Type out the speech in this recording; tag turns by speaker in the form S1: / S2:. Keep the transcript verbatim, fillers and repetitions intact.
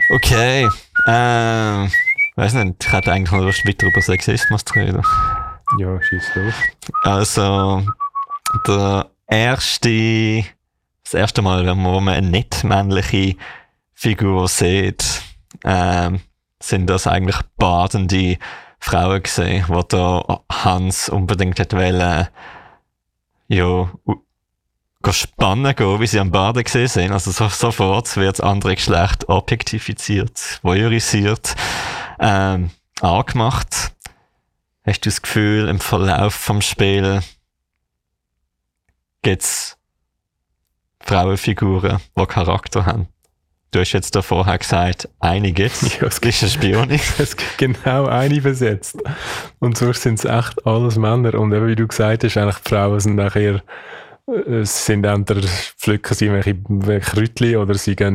S1: Okay. Ähm, weiß nicht, ich hätte eigentlich noch Lust, weiter über Sexismus zu reden.
S2: Ja, schieß los.
S1: Also, der erste, das erste Mal, wenn man, wo man eine nicht männliche Figur sieht, ähm, sind das eigentlich badende Frauen gesehen, wo der Hans unbedingt hätte wollen, ja, go spannen gehen, wie sie am Baden gesehen sind. Also so, sofort wird das andere Geschlecht objektifiziert, voyeurisiert, ähm, angemacht. Hast du das Gefühl, im Verlauf vom Spiel gibt's Frauenfiguren, die Charakter haben? Du hast jetzt da vorher gesagt, eine gibt's.
S2: Ja, es gibt
S1: eine Spionin.
S2: Es gibt genau eine besetzt. Und sonst sind es echt alles Männer. Und eben, wie du gesagt hast, eigentlich die Frauen sind nachher, es sind entweder pflücken sie irgendwelche Kräutchen oder sie gehen